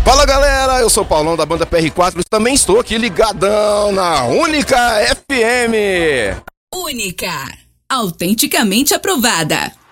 Fala galera, eu sou o Paulão da banda PR4 e também estou aqui ligadão na Única FM. Única, autenticamente aprovada.